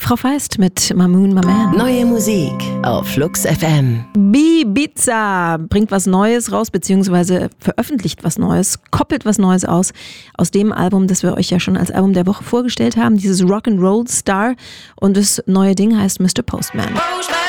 Frau Feist mit Mamoon My Man. Neue Musik auf Flux FM. Ibiza bringt was Neues raus, beziehungsweise veröffentlicht was Neues, koppelt was Neues aus dem Album, das wir euch ja schon als Album der Woche vorgestellt haben, dieses Rock'n'Roll Star. Und das neue Ding heißt Mr. Postman.